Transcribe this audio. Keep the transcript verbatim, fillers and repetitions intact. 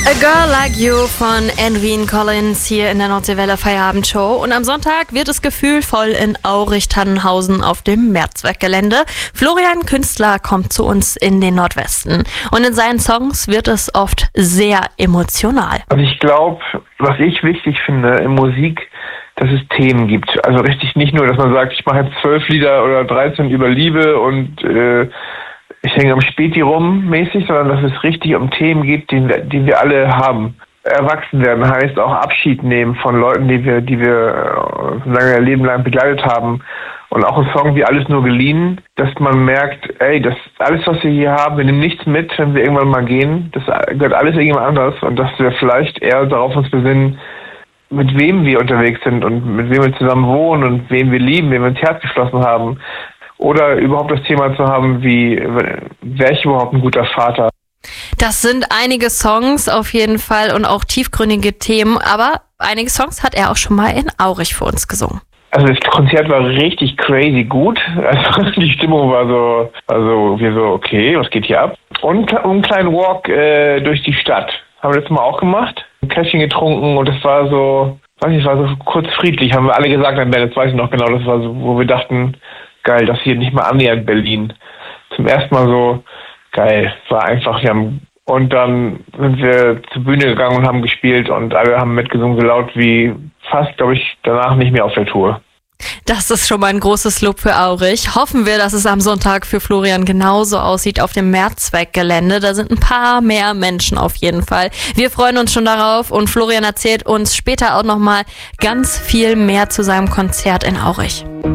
A Girl Like You von Edwin Collins hier in der Nordseewelle Feierabendshow. Und am Sonntag wird es gefühlvoll in Aurich-Tannenhausen auf dem Mehrzweckgelände. Florian Künstler kommt zu uns in den Nordwesten. Und in seinen Songs wird es oft sehr emotional. Also ich glaube, was ich wichtig finde in Musik, dass es Themen gibt. Also richtig nicht nur, dass man sagt, ich mache jetzt zwölf Lieder oder dreizehn über Liebe und äh, ich hänge am Späti rum mäßig, sondern dass es richtig um Themen geht, die, die wir alle haben. Erwachsen werden heißt auch Abschied nehmen von Leuten, die wir, die wir äh, lange Leben lang begleitet haben. Und auch ein Song wie Alles nur geliehen, dass man merkt, ey, das alles, was wir hier haben, wir nehmen nichts mit, wenn wir irgendwann mal gehen. Das gehört alles irgendjemand anders und dass wir vielleicht eher darauf uns besinnen, mit wem wir unterwegs sind und mit wem wir zusammen wohnen und wem wir lieben, wem wir ins Herz geschlossen haben. Oder überhaupt das Thema zu haben, wie, wäre ich überhaupt ein guter Vater? Das sind einige Songs auf jeden Fall und auch tiefgründige Themen, aber einige Songs hat er auch schon mal in Aurich für uns gesungen. Also das Konzert war richtig crazy gut. Also die Stimmung war so, also wir so, okay, was geht hier ab? Und einen kleinen Walk äh, durch die Stadt. Haben wir letztes Mal auch gemacht. Ein Käffchen getrunken und es war so, weiß nicht, es war so kurz friedlich. Haben wir alle gesagt, dann das weiß ich noch genau, das war so, wo wir dachten, geil, das hier nicht mal annähernd Berlin. Zum ersten Mal so, geil, es war einfach, wir haben, und dann sind wir zur Bühne gegangen und haben gespielt und alle haben mitgesungen, so laut wie fast, glaube ich, danach nicht mehr auf der Tour. Das ist schon mal ein großes Lob für Aurich. Hoffen wir, dass es am Sonntag für Florian genauso aussieht auf dem Mehrzweckgelände. Da sind ein paar mehr Menschen auf jeden Fall. Wir freuen uns schon darauf und Florian erzählt uns später auch nochmal ganz viel mehr zu seinem Konzert in Aurich.